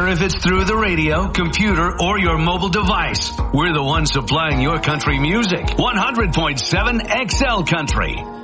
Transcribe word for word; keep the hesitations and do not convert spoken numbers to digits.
if it's through the radio, computer, or your mobile device. We're the ones supplying your country music. one hundred point seven X L Country.